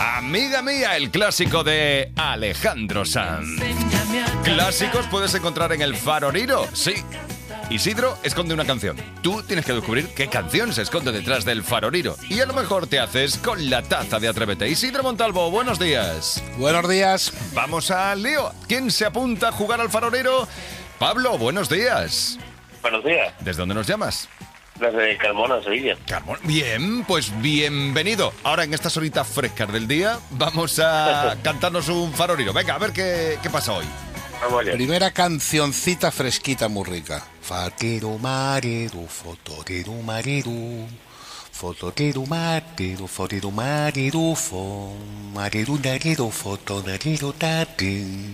Amiga mía, el clásico de Alejandro Sanz. Clásicos puedes encontrar en el Faroriro, sí. Isidro esconde una canción. Tú tienes que descubrir qué canción se esconde detrás del Faroriro. Y a lo mejor te haces con la taza de Atrévete. Isidro Montalvo, buenos días. Buenos días. Vamos al lío. ¿Quién se apunta a jugar al Faroriro? Pablo, buenos días. Buenos días. ¿Desde dónde nos llamas? Desde Carmona, Sevilla. Carmona. Bien, pues bienvenido. Ahora en estas horitas frescas del día vamos a cantarnos un Faroriro. Venga, a ver qué pasa hoy. Vamos allá. Primera cancioncita fresquita muy rica. Fatiru mariru, fotoriru mariru, fotoriru mariru, fotoriru mariru, fo, mariru nariru, fotoriru tati.